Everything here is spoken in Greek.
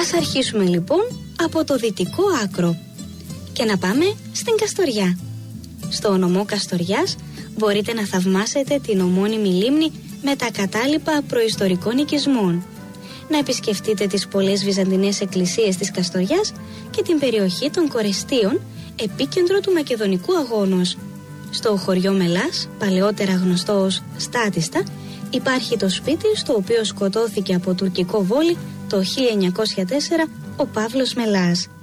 Ας αρχίσουμε λοιπόν από το δυτικό άκρο και να πάμε στην Καστοριά. Στο νομό Καστοριάς μπορείτε να θαυμάσετε την ομώνυμη λίμνη με τα κατάλοιπα προϊστορικών οικισμών, να επισκεφτείτε τις πολλές βυζαντινές εκκλησίες της Καστοριάς και την περιοχή των Κορεστίων, επίκεντρο του Μακεδονικού αγώνος. Στο χωριό Μελάς, παλαιότερα γνωστό ως Στάτιστα, υπάρχει το σπίτι στο οποίο σκοτώθηκε από τουρκικό βόλι το 1904 ο Παύλος Μελάς.